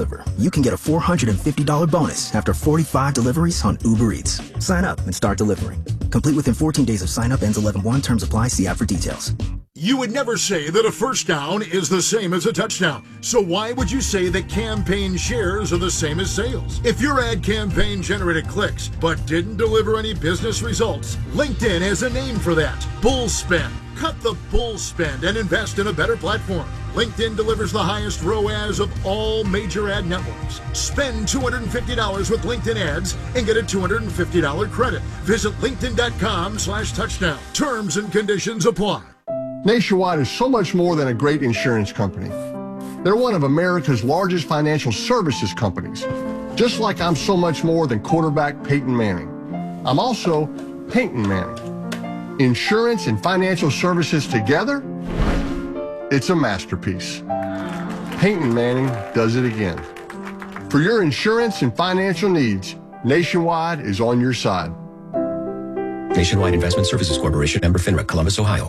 deliver, you can get a $450 bonus after 45 deliveries on Uber Eats. Sign up and start delivering. Complete within 14 days of sign up. Ends 11/1. Terms apply. See app for details. You would never say that a first down is the same as a touchdown. So why would you say that campaign shares are the same as sales? If your ad campaign generated clicks but didn't deliver any business results, LinkedIn has a name for that. Bull spend. Cut the bull spend and invest in a better platform. LinkedIn delivers the highest ROAS of all major ad networks. Spend $250 with LinkedIn ads and get a $250 credit. Visit linkedin.com/touchdown. Terms and conditions apply. Nationwide is so much more than a great insurance company. They're one of America's largest financial services companies. Just like I'm so much more than quarterback Peyton Manning. I'm also Peyton Manning. Insurance and financial services together? It's a masterpiece. Peyton Manning does it again. For your insurance and financial needs, Nationwide is on your side. Nationwide Investment Services Corporation, member FINRA, Columbus, Ohio.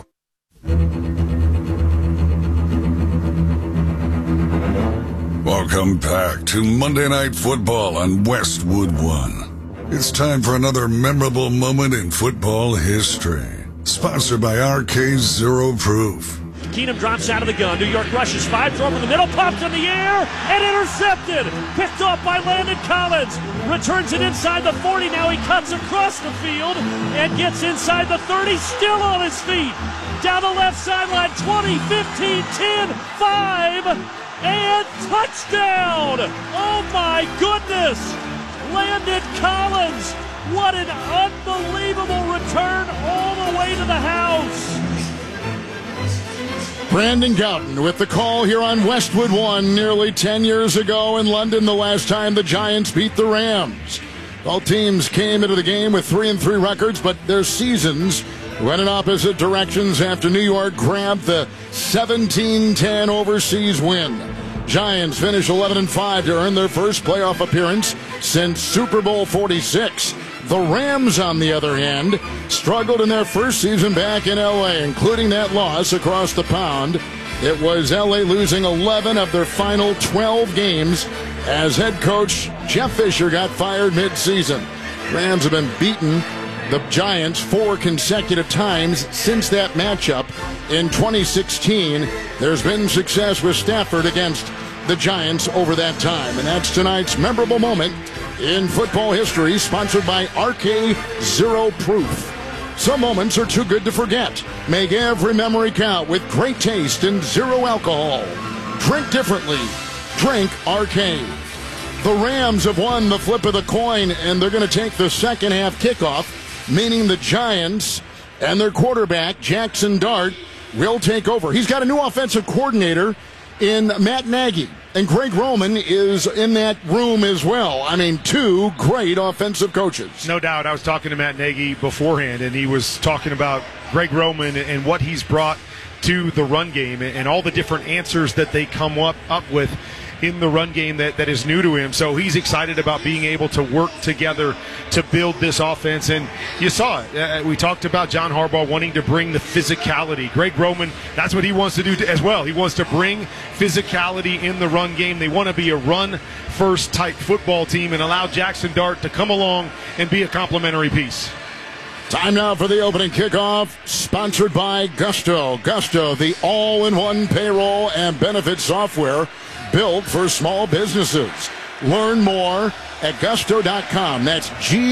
Welcome back to Monday Night Football on Westwood One. It's time for another memorable moment in football history. Sponsored by RK Zero Proof. Keenum drops out of the gun. New York rushes 5, throw over the middle, popped in the air, and intercepted. Picked off by Landon Collins. Returns it inside the 40. Now he cuts across the field and gets inside the 30, still on his feet. Down the left sideline, 20, 15, 10, 5, and touchdown! Oh my goodness! Landon Collins, what an unbelievable return all the way to the house. Brandon Gowton with the call here on Westwood One nearly 10 years ago in London, the last time the Giants beat the Rams. Both teams came into the game with 3-3 records, but their seasons went in opposite directions after New York grabbed the 17-10 overseas win. Giants finish 11-5 to earn their first playoff appearance since Super Bowl 46. The Rams, on the other hand, struggled in their first season back in L.A., including that loss across the pond. It was L.A. losing 11 of their final 12 games as head coach Jeff Fisher got fired mid-season. Rams have been beaten the Giants 4 consecutive times since that matchup in 2016. There's been success with Stafford against the Giants over that time. And that's tonight's memorable moment in football history, sponsored by RK Zero Proof. Some moments are too good to forget. Make every memory count with great taste and zero alcohol. Drink differently. Drink RK. The Rams have won the flip of the coin, and they're going to take the second half kickoff, meaning the Giants and their quarterback, Jackson Dart, will take over. He's got a new offensive coordinator in Matt Nagy, and Greg Roman is in that room as well. I mean, 2 great offensive coaches. No doubt. I was talking to Matt Nagy beforehand, and he was talking about Greg Roman and what he's brought to the run game and all the different answers that they come up with in the run game that is new to him. So he's excited about being able to work together to build this offense. And you saw it. We talked about John Harbaugh wanting to bring the physicality. Greg Roman, that's what he wants to do as well. He wants to bring physicality in the run game. They want to be a run-first type football team and allow Jackson Dart to come along and be a complementary piece. Time now for the opening kickoff, sponsored by Gusto. Gusto, the all-in-one payroll and benefit software built for small businesses. Learn more at gusto.com. That's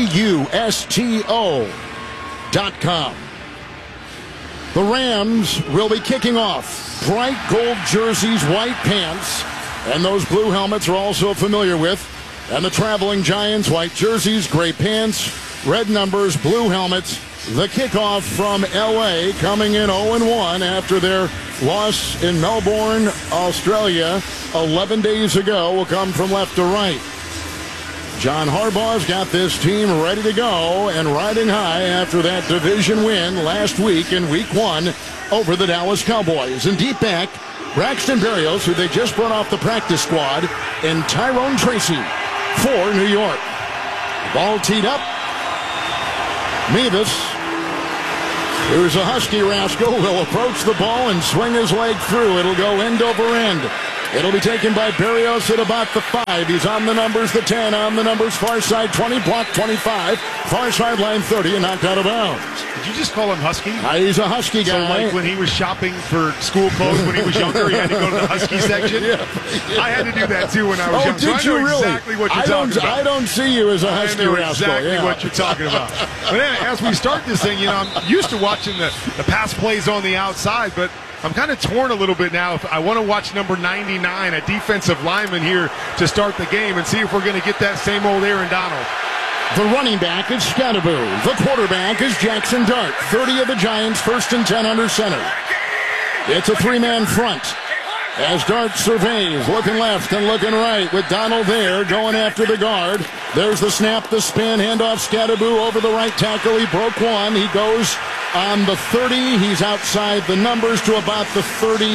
GUSTO.com. The Rams will be kicking off. Bright gold jerseys, white pants, and those blue helmets are also familiar with. And the traveling Giants, white jerseys, gray pants, red numbers, blue helmets. The kickoff from L.A. coming in 0-1 after their loss in Melbourne, Australia 11 days ago will come from left to right. John Harbaugh's got this team ready to go and riding high after that division win last week in Week 1 over the Dallas Cowboys. And deep back, Braxton Berrios, who they just brought off the practice squad, and Tyrone Tracy for New York. Ball teed up. Mevis, who's a Husky rascal, will approach the ball and swing his leg through. It'll go end over end. It'll be taken by Berrios at about the 5. He's on the numbers, the 10, on the numbers, far side 20, block 25, far sideline 30, and knocked out of bounds. Did you just call him Husky? He's a Husky guy. So like when he was shopping for school clothes when he was younger, he had to go to the Husky section? Yeah. I had to do that too when I was young. Did so I you know really? Exactly what you're talking about. I don't see you as a Husky I know rascal. exactly what you're talking about. But as we start this thing, I'm used to watching the pass plays on the outside, but I'm kind of torn a little bit now. If I want to watch number 99, a defensive lineman here to start the game and see if we're going to get that same old Aaron Donald. The running back is Scatterbo. The quarterback is Jackson Dart. 30 of the Giants, 1st and 10 under center. It's a three-man front. As Dart surveys, looking left and looking right with Donald there going after the guard. There's the snap, the spin, handoff Scatterbo over the right tackle. He broke one. He goes on the 30. He's outside the numbers to about the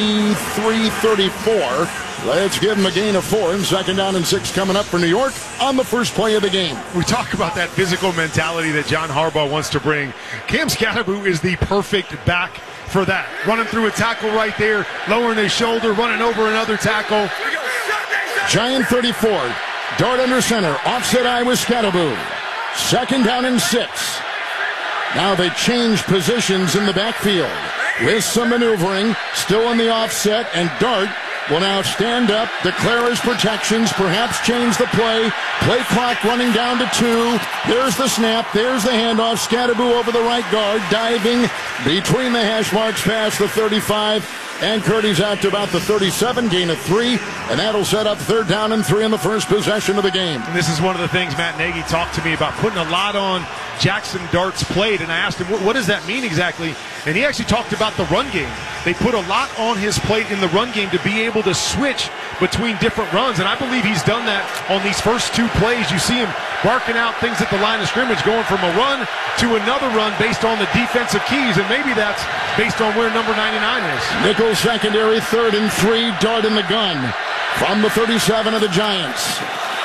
33, 34. Let's give him a gain of 4, and 2nd down and 6 coming up for New York on the first play of the game. We talk about that physical mentality that John Harbaugh wants to bring. Cam Scatterbo is the perfect back for that. Running through a tackle right there, lowering his shoulder, running over another tackle. Giant 34. Dart under center. Offset eye with Scatterbo. 2nd down and 6. Now they change positions in the backfield with some maneuvering. Still in the offset, and Dart will now stand up, declare his protections, perhaps change the play. Play clock running down to 2. There's the snap. There's the handoff. Scatterbo over the right guard, diving between the hash marks past the 35. And Curdy's out to about the 37, gain of 3. And that'll set up 3rd down and 3 in the first possession of the game. And this is one of the things Matt Nagy talked to me about, putting a lot on Jackson Dart's plate. And I asked him, what does that mean exactly? And he actually talked about the run game. They put a lot on his plate in the run game to be able to switch between different runs. And I believe he's done that on these first 2 plays. You see him barking out things at the line of scrimmage, going from a run to another run based on the defensive keys. And maybe that's based on where number 99 is. Nickel secondary, 3rd and 3. Dart in the gun from the 37 of the Giants.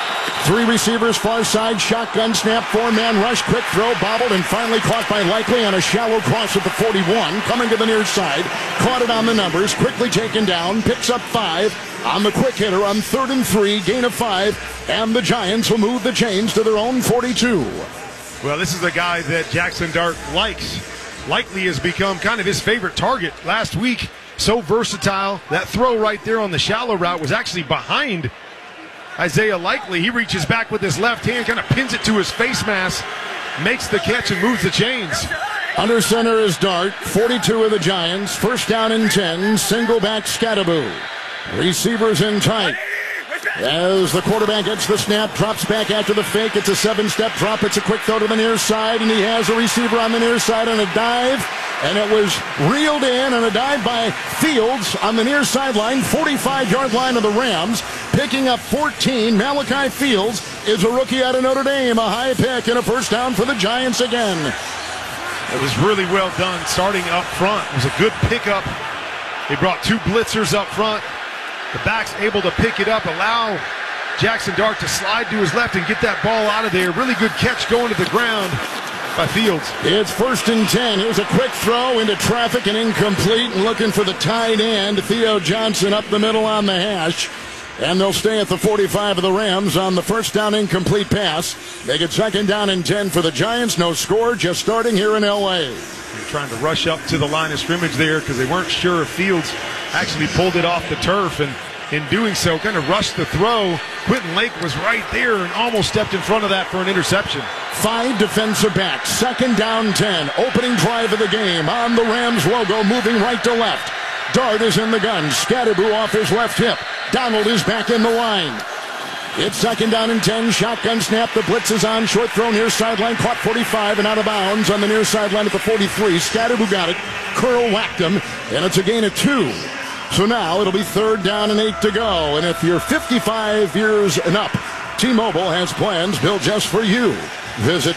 3 receivers, far side, shotgun snap, 4-man rush, quick throw, bobbled, and finally caught by Likely on a shallow cross at the 41, coming to the near side, caught it on the numbers, quickly taken down, picks up 5 on the quick hitter on 3rd and 3, gain of 5, and the Giants will move the chains to their own 42. Well, this is a guy that Jackson Dart likes. Likely has become kind of his favorite target last week. So versatile. That throw right there on the shallow route was actually behind Isaiah Likely. He reaches back with his left hand, kind of pins it to his face mask, makes the catch and moves the chains. Under center is Dart, 42 of the Giants, 1st down and 10, single back Scatterbo. Receivers in tight. As the quarterback gets the snap, drops back after the fake. It's a 7-step drop. It's a quick throw to the near side, and he has a receiver on the near side on a dive. And it was reeled in on a dive by Fields on the near sideline, 45-yard line of the Rams. Picking up 14, Malachi Fields is a rookie out of Notre Dame. A high pick and a 1st down for the Giants again. It was really well done starting up front. It was a good pickup. They brought 2 blitzers up front. The back's able to pick it up, allow Jackson Dart to slide to his left and get that ball out of there. Really good catch going to the ground by Fields. It's 1st and 10. Here's a quick throw into traffic and incomplete, and looking for the tight end, Theo Johnson, up the middle on the hash. And they'll stay at the 45 of the Rams on the 1st down incomplete pass. They get 2nd down and 10 for the Giants. No score, just starting here in L.A. They're trying to rush up to the line of scrimmage there because they weren't sure if Fields actually pulled it off the turf, and in doing so, kind of rushed the throw. Quentin Lake was right there and almost stepped in front of that for an interception. 5 defensive backs, 2nd down 10, opening drive of the game on the Rams logo, moving right to left. Dart is in the gun, Scatterbo off his left hip. Donald is back in the line. It's 2nd down and 10, shotgun snap, the blitz is on, short throw near sideline, caught 45 and out of bounds on the near sideline at the 43. Scatterbo got it, Curl whacked him, and it's a gain of 2. So now it'll be 3rd down and 8 to go. And if you're 55 years and up, T-Mobile has plans built just for you. Visit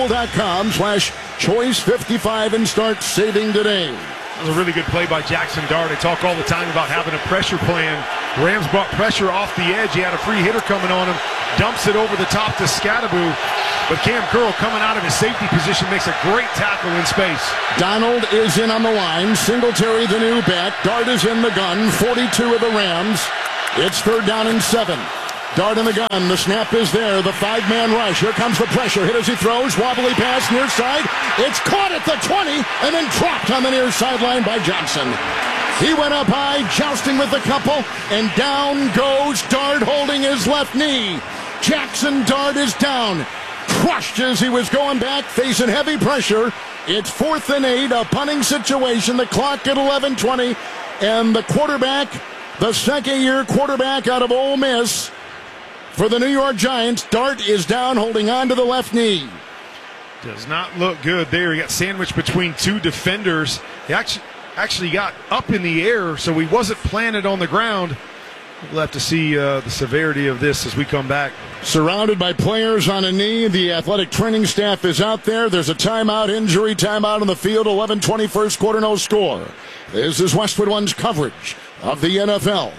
T-Mobile.com/choice55 and start saving today. That was a really good play by Jackson Dart. I talk all the time about having a pressure plan. Rams brought pressure off the edge. He had a free hitter coming on him. Dumps it over the top to Scatterbo. But Cam Curl, coming out of his safety position, makes a great tackle in space. Donald is in on the line. Singletary the new back. Dart is in the gun. 42 of the Rams. It's 3rd down and 7. Dart in the gun. The snap is there. The 5-man rush. Here comes the pressure. Hit as he throws. Wobbly pass near side. It's caught at the 20 and then dropped on the near sideline by Johnson. He went up high, jousting with the couple, and down goes Dart holding his left knee. Jackson Dart is down. Crushed as he was going back, facing heavy pressure. It's 4th and 8, a punting situation. The clock at 11:20, and the quarterback, the second-year quarterback out of Ole Miss for the New York Giants, Dart is down, holding on to the left knee. Does not look good there. He got sandwiched between 2 defenders. He actually got up in the air, so he wasn't planted on the ground. We'll have to see the severity of this as we come back. Surrounded by players on a knee, the athletic training staff is out there. There's a timeout, injury timeout on the field. 11:20 first quarter, no score. This is Westwood One's coverage of the NFL.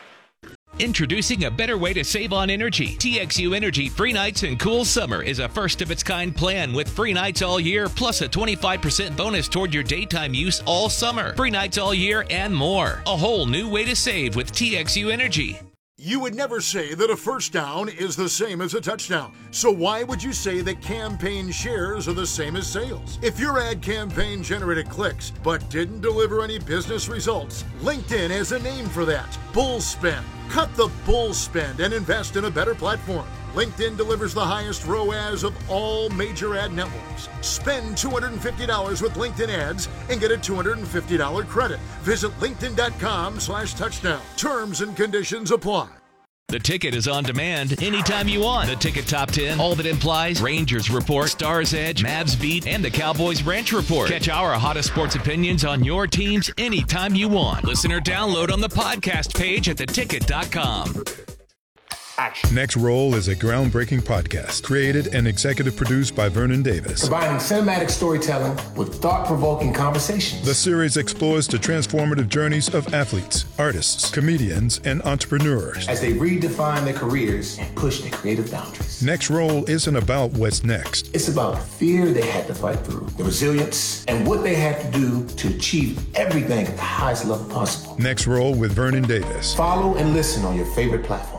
Introducing a better way to save on energy. TXU Energy Free Nights and Cool Summer is a first-of-its-kind plan with free nights all year, plus a 25% bonus toward your daytime use all summer. Free nights all year and more. A whole new way to save with TXU Energy. You would never say that a first down is the same as a touchdown. So why would you say that campaign shares are the same as sales? If your ad campaign generated clicks but didn't deliver any business results, LinkedIn has a name for that: bull spend. Cut the bull spend and invest in a better platform. LinkedIn delivers the highest ROAS of all major ad networks. Spend $250 with LinkedIn ads and get a $250 credit. Visit linkedin.com/touchdown. Terms and conditions apply. The Ticket is on demand anytime you want. The Ticket Top 10, all that implies, Rangers Report, Stars Edge, Mavs Beat, and the Cowboys Ranch Report. Catch our hottest sports opinions on your teams anytime you want. Listen or download on the podcast page at theticket.com. Action. Next Roll is a groundbreaking podcast created and executive produced by Vernon Davis. Combining cinematic storytelling with thought-provoking conversations. The series explores the transformative journeys of athletes, artists, comedians, and entrepreneurs as they redefine their careers and push their creative boundaries. Next Roll isn't about what's next. It's about the fear they had to fight through, the resilience, and what they had to do to achieve everything at the highest level possible. Next Roll with Vernon Davis. Follow and listen on your favorite platform.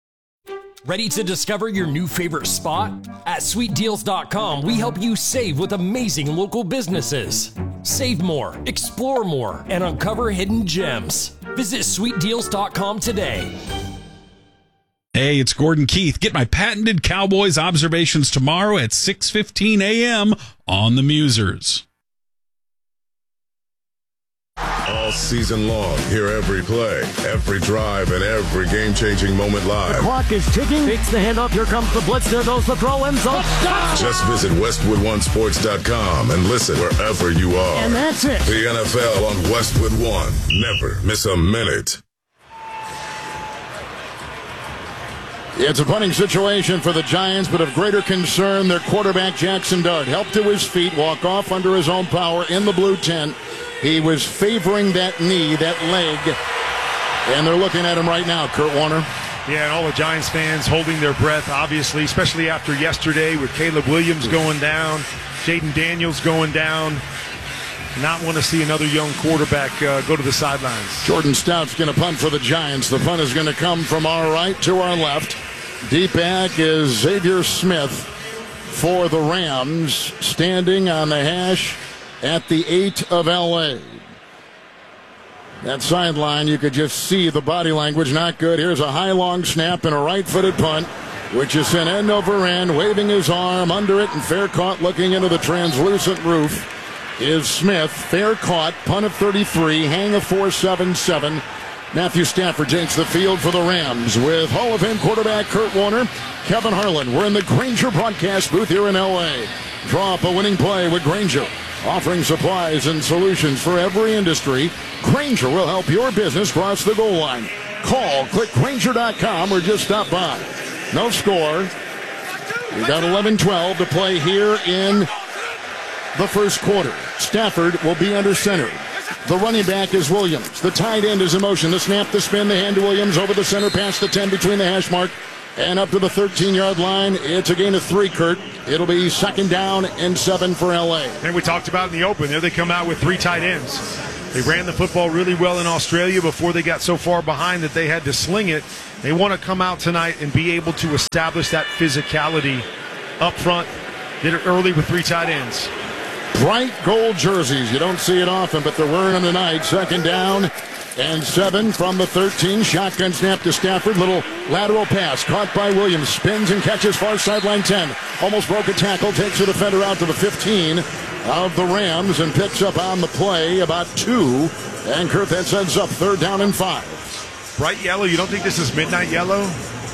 Ready to discover your new favorite spot? At SweetDeals.com, we help you save with amazing local businesses. Save more, explore more, and uncover hidden gems. Visit SweetDeals.com today. Hey, it's Gordon Keith. Get my patented Cowboys observations tomorrow at 6:15 a.m. on the Musers. All season long, hear every play, every drive, and every game-changing moment live. The clock is ticking. Fakes the handoff. Here comes the blitz. There goes the throw. End zone. Just visit WestwoodOneSports.com and listen wherever you are. And that's it. The NFL on Westwood One. Never miss a minute. It's a punting situation for the Giants, but of greater concern, their quarterback, Jackson Dart, helped to his feet, walk off under his own power in the blue tent. He was favoring that knee, that leg, and they're looking at him right now, Kurt Warner. Yeah, and all the Giants fans holding their breath, obviously, especially after yesterday with Caleb Williams going down, Jaden Daniels going down. Not want to see another young quarterback go to the sidelines. Jordan Stout's going to punt for the Giants. The punt is going to come from our right to our left. Deep back is Xavier Smith for the Rams, standing on the hash at the 8 of L.A. That sideline, you could just see the body language, not good. Here's a high, long snap and a right-footed punt, which is sent end over end, waving his arm under it, and fair caught looking into the translucent roof is Smith. Fair caught, punt of 33, hang of 4.77. Matthew Stafford takes the field for the Rams with Hall of Fame quarterback Kurt Warner, Kevin Harlan. We're in the Grainger broadcast booth here in L.A. Draw up a winning play with Grainger, offering supplies and solutions for every industry. Grainger will help your business cross the goal line. Call, click Grainger.com, or just stop by. No score. We got 11-12 to play here in the first quarter. Stafford will be under center. The running back is Williams. The tight end is in motion. The snap, the spin, the hand to Williams over the center, past the 10 between the hash mark and up to the 13-yard line. It's a gain of 3, Kurt. It'll be 2nd down and 7 for L.A. And we talked about in the open, there they come out with 3 tight ends. They ran the football really well in Australia before they got so far behind that they had to sling it. They want to come out tonight and be able to establish that physicality up front. Did it early with 3 tight ends. Bright gold jerseys. You don't see it often, but they're wearing them tonight. 2nd down and 7 from the 13. Shotgun snap to Stafford. Little lateral pass caught by Williams. Spins and catches far sideline 10. Almost broke a tackle. Takes the defender out to the 15 of the Rams and picks up on the play about 2. And Kurth ends up 3rd down and 5. Bright yellow. You don't think this is midnight yellow?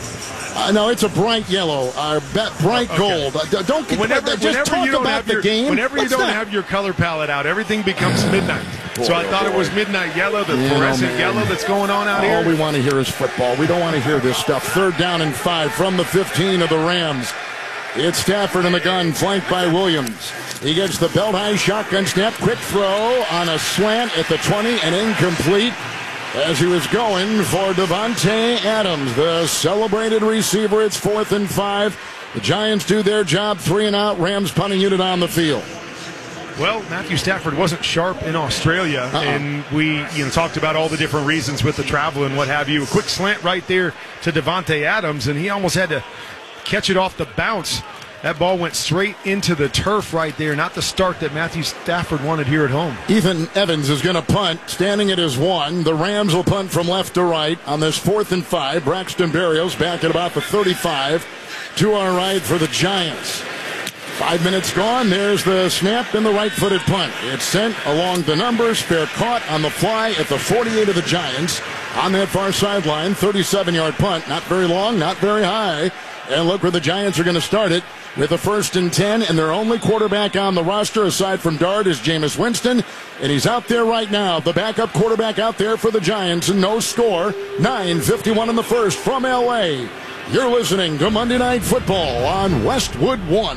No, it's a bright yellow, bright gold. Don't get whenever you don't have your game. Whenever you don't have your color palette out, everything becomes midnight. So I thought it was midnight yellow, the fluorescent yellow that's going on out here. All we want to hear is football. We don't want to hear this stuff. 3rd down and 5 from the 15 of the Rams. It's Stafford in the gun, flanked by Williams. He gets the belt-high shotgun snap, quick throw on a slant at the 20 and incomplete. As he was going for Davante Adams, the celebrated receiver. It's 4th and 5. The Giants do their job, 3 and out. Rams punting unit on the field. Well, Matthew Stafford wasn't sharp in Australia, and we talked about all the different reasons with the travel and what have you. A quick slant right there to Davante Adams, and he almost had to catch it off the bounce. That ball went straight into the turf right there, not the start that Matthew Stafford wanted here at home. Ethan Evans is going to punt, standing at his 1. The Rams will punt from left to right on this 4th and 5. Braxton Berrios back at about the 35. To our right for the Giants. 5 minutes gone. There's the snap and the right-footed punt. It's sent along the numbers. Fair caught on the fly at the 48 of the Giants. On that far sideline, 37-yard punt. Not very long, not very high. And look where the Giants are going to start it with a 1st and 10, and their only quarterback on the roster aside from Dart is Jameis Winston, and he's out there right now, the backup quarterback out there for the Giants, and no score. 9:51 in the first from L.A. You're listening to Monday Night Football on Westwood One.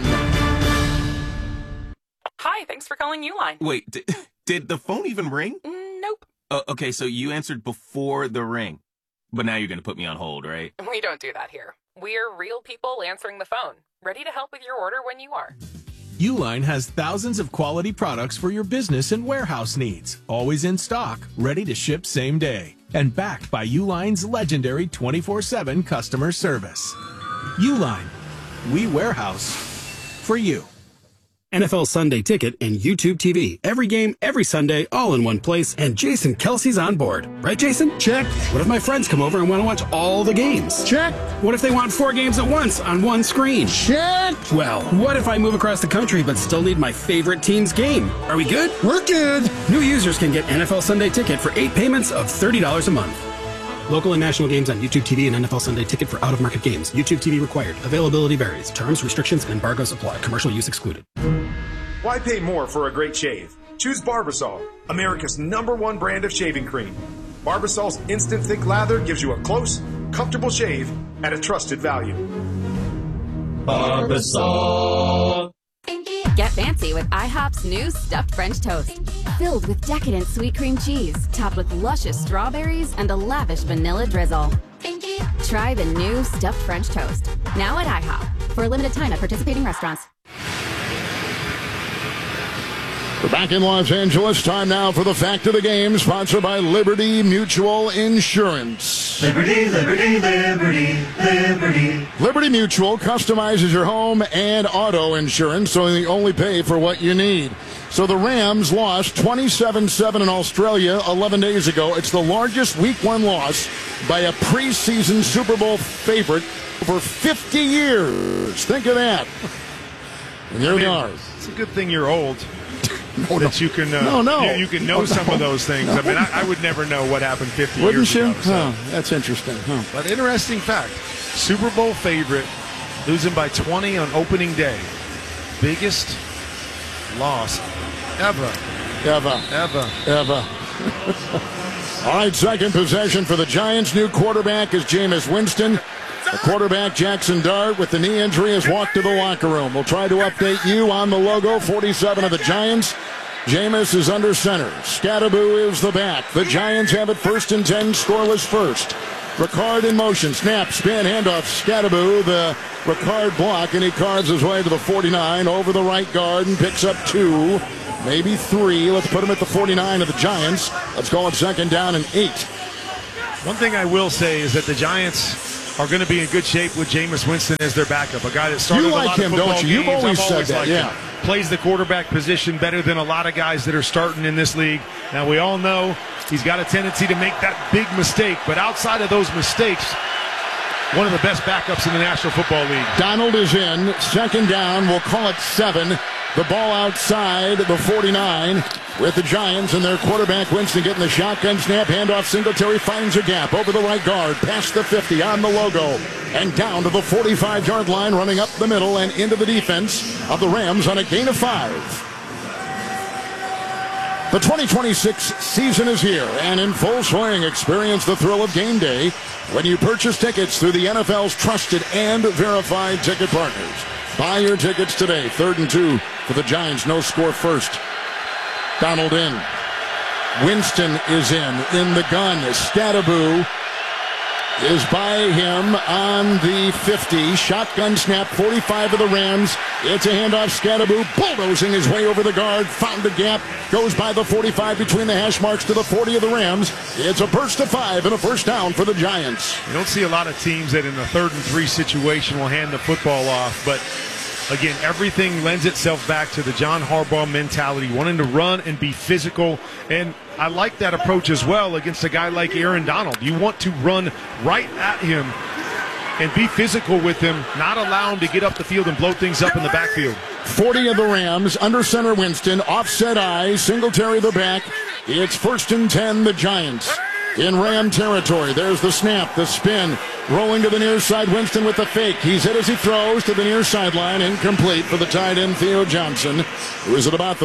Hi, thanks for calling Uline. Wait, did the phone even ring? Nope. Okay, so you answered before the ring, but now you're going to put me on hold, right? We don't do that here. We're real people answering the phone, ready to help with your order when you are. Uline has thousands of quality products for your business and warehouse needs, always in stock, ready to ship same day, and backed by Uline's legendary 24/7 customer service. Uline, we warehouse for you. NFL Sunday Ticket and YouTube TV. Every game, every Sunday, all in one place, and Jason Kelsey's on board. Right, Jason? Check. What if my friends come over and want to watch all the games? Check. What if they want 4 games at once on one screen? Check. Well, what if I move across the country but still need my favorite team's game? Are we good? We're good. New users can get NFL Sunday Ticket for 8 payments of $30 a month. Local and national games on YouTube TV and NFL Sunday Ticket for out-of-market games. YouTube TV required. Availability varies. Terms, restrictions, and embargoes apply. Commercial use excluded. Why pay more for a great shave? Choose Barbasol, America's #1 brand of shaving cream. Barbasol's instant thick lather gives you a close, comfortable shave at a trusted value. Barbasol. Get fancy with IHOP's new stuffed French toast. Filled with decadent sweet cream cheese, topped with luscious strawberries and a lavish vanilla drizzle. Try the new stuffed French toast. Now at IHOP. For a limited time at participating restaurants. We're back in Los Angeles. Time now for the Fact of the Game, sponsored by Liberty Mutual Insurance. Liberty, Liberty, Liberty, Liberty. Liberty Mutual customizes your home and auto insurance, so you only pay for what you need. So the Rams lost 27-7 in Australia 11 days ago. It's the largest Week 1 loss by a preseason Super Bowl favorite for 50 years. Think of that. And here we are. It's a good thing you're old. That you can you can know some of those things. I mean, I would never know what happened 50 Wouldn't years you? ago. So. Oh, that's interesting. Huh. But interesting fact, Super Bowl favorite losing by 20 on opening day. Biggest loss ever. All right, second possession for the Giants. New quarterback is Jameis Winston. The quarterback, Jackson Dart, with the knee injury, has walked to the locker room. We'll try to update you on the logo. 47 of the Giants. Jameis is under center. Scattaboo is the back. The Giants have it 1st and 10, scoreless first. Ricard in motion. Snap, spin, handoff. Scattaboo, the Ricard block, and he carves his way to the 49 over the right guard and picks up 2. maybe 3. Let's put him at the 49 of the Giants. Let's call it 2nd down and 8. One thing I will say is that the Giants are going to be in good shape with Jameis Winston as their backup, a guy that started you like a lot him, of football don't you? games. You've always I've said always that, liked yeah. him. Plays the quarterback position better than a lot of guys that are starting in this league. Now, we all know he's got a tendency to make that big mistake, but outside of those mistakes, one of the best backups in the National Football League. Donald is in, 2nd down, we'll call it 7. The ball outside the 49 with the Giants and their quarterback Winston getting the shotgun snap. Handoff, Singletary finds a gap over the right guard, past the 50 on the logo, and down to the 45-yard line, running up the middle and into the defense of the Rams on a gain of 5. The 2026 season is here and in full swing. Experience the thrill of game day when you purchase tickets through the NFL's trusted and verified ticket partners. Buy your tickets today. 3rd and 2 for the Giants. No score first. Donald in. Winston is in the gun. Stadaboo is by him on the 50. Shotgun snap, 45 of the Rams. It's a handoff. Stadaboo bulldozing his way over the guard. Found a gap. Goes by the 45 between the hash marks to the 40 of the Rams. It's a burst of 5 and a first down for the Giants. You don't see a lot of teams that in a 3rd and 3 situation will hand the football off, but again, everything lends itself back to the John Harbaugh mentality, wanting to run and be physical. And I like that approach as well against a guy like Aaron Donald. You want to run right at him and be physical with him, not allow him to get up the field and blow things up in the backfield. 40 of the Rams, under center Winston, offset eyes, Singletary the back. It's 1st and 10, the Giants in Ram territory. There's the snap, the spin, rolling to the near side. Winston with the fake. He's hit as he throws to the near sideline. Incomplete for the tight end, Theo Johnson, who is at about the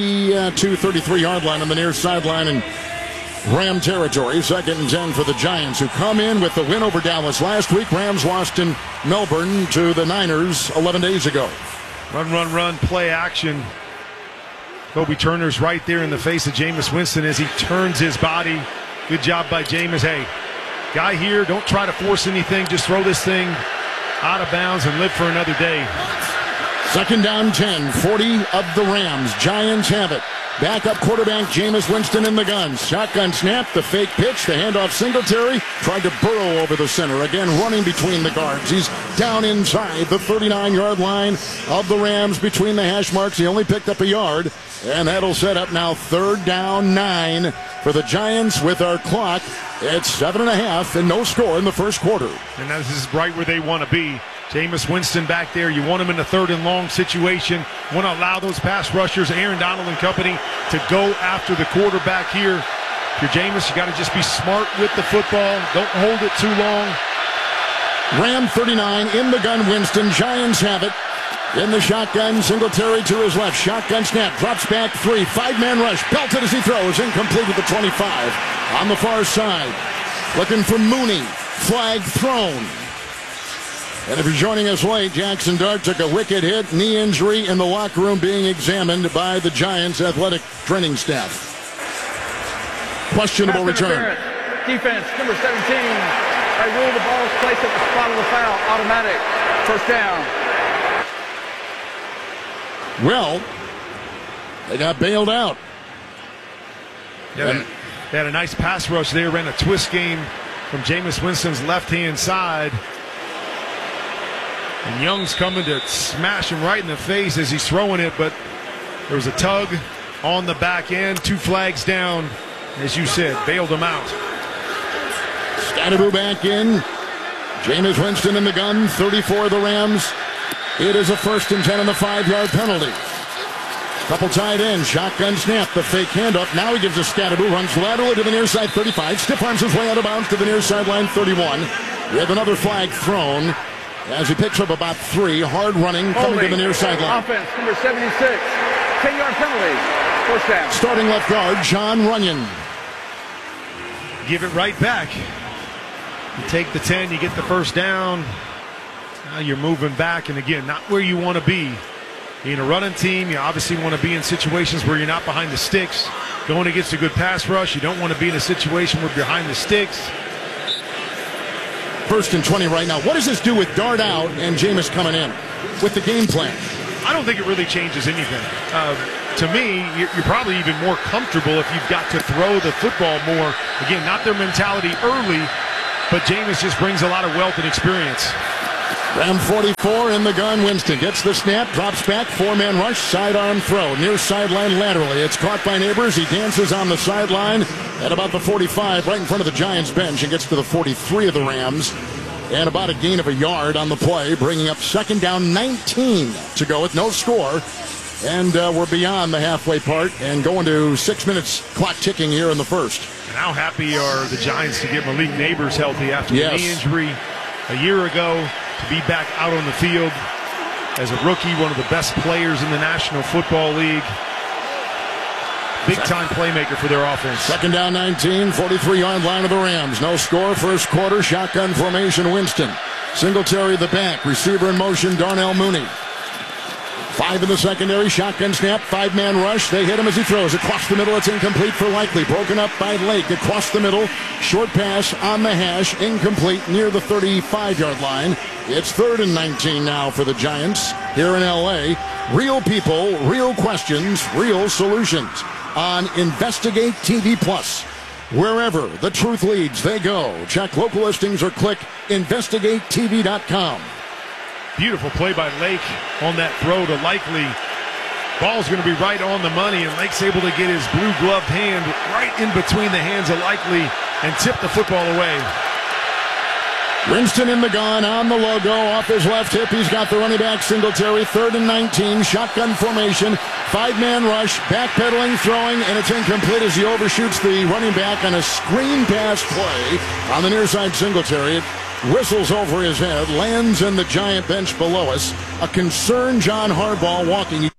33-yard line on the near sideline in Ram territory. 2nd and 10 for the Giants, who come in with the win over Dallas last week. Rams lost in Melbourne to the Niners 11 days ago. Run, play action. Kobe Turner's right there in the face of Jameis Winston as he turns his body. Good job by Jameis. Hey, guy here, don't try to force anything. Just throw this thing out of bounds and live for another day. 2nd down 10, 40 of the Rams. Giants have it. Backup quarterback Jameis Winston in the gun. Shotgun snap, the fake pitch, the handoff Singletary. Tried to burrow over the center. Again, running between the guards. He's down inside the 39-yard line of the Rams between the hash marks. He only picked up a yard. And that'll set up now 3rd down 9 for the Giants with our clock at 7.5 and no score in the first quarter. And this is right where they want to be. Jameis Winston back there. You want him in a 3rd and long situation. Want to allow those pass rushers, Aaron Donald and company, to go after the quarterback here. If you're Jameis, you got to just be smart with the football. Don't hold it too long. Ram 39 in the gun. Winston. Giants have it. In the shotgun, Singletary to his left. Shotgun snap, drops back 3. 5-man rush, belted as he throws. Incomplete with the 25. On the far side, looking for Mooney. Flag thrown. And if you're joining us late, Jackson Dart took a wicked hit, knee injury in the locker room being examined by the Giants athletic training staff. Questionable return. Defense, number 17. I rule the ball is placed at the spot of the foul. Automatic. First down. Well, they got bailed out. Yeah, they had a nice pass rush there, ran a twist game from Jameis Winston's left-hand side. And Young's coming to smash him right in the face as he's throwing it, but there was a tug on the back end. 2 flags down, as you said, bailed him out. Stadaboo back in. Jameis Winston in the gun, 34 of the Rams. It is a 1st and 10 on the 5-yard penalty. Couple tied in. Shotgun snap. The fake handoff. Now he gives a Stadaboo. Runs laterally to the near side 35. Stiff arms his way out of bounds to the near sideline 31. We have another flag thrown as he picks up about 3. Hard running coming to the near sideline. Offense, number 76. 10-yard penalty. First down. Starting left guard, John Runyon. Give it right back. You take the 10, you get the first down. Now you're moving back, and again, not where you want to be. Being a running team, you obviously want to be in situations where you're not behind the sticks. Going against a good pass rush, you don't want to be in a situation where you're behind the sticks. 1st and 20 right now. What does this do with Dart out and Jameis coming in with the game plan? I don't think it really changes anything. to me, you're probably even more comfortable if you've got to throw the football more. Again, not their mentality early, but Jameis just brings a lot of wealth and experience. Ram 44 in the gun. Winston gets the snap, drops back, four-man rush, sidearm throw, near sideline laterally. It's caught by Neighbors. He dances on the sideline at about the 45, right in front of the Giants bench, and gets to the 43 of the Rams. And about a gain of a yard on the play, bringing up second down, 19 to go with no score. And we're beyond the halfway part and going to 6 minutes clock ticking here in the first. And how happy are the Giants to get Malik Neighbors healthy after the knee injury a year ago, to be back out on the field as a rookie, one of the best players in the National Football League. Big-time playmaker for their offense. Second down, 19, 43-yard line of the Rams. No score, first quarter, shotgun formation, Winston. Singletary the back, receiver in motion, Darnell Mooney. 5 in the secondary, shotgun snap, 5-man rush. They hit him as he throws. Across the middle, it's incomplete for Likely. Broken up by Lake. Across the middle, short pass on the hash, incomplete near the 35-yard line. It's 3rd and 19 now for the Giants here in L.A. Real people, real questions, real solutions on Investigate TV Plus. Wherever the truth leads, they go. Check local listings or click investigatetv.com. Beautiful play by Lake on that throw to Likely. Ball's going to be right on the money, and Lake's able to get his blue-gloved hand right in between the hands of Likely and tip the football away. Winston in the gun, on the logo, off his left hip. He's got the running back, Singletary, 3rd and 19, shotgun formation, 5-man rush, backpedaling, throwing, and it's incomplete as he overshoots the running back on a screen pass play on the near side. Singletary. It whistles over his head, lands in the Giant bench below us. A concerned John Harbaugh walking.